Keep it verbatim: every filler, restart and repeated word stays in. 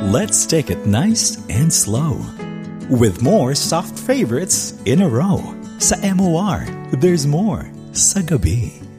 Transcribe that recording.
Let's take it nice and slow. With more soft favorites in a row. Sa M O R, there's more sa gabi.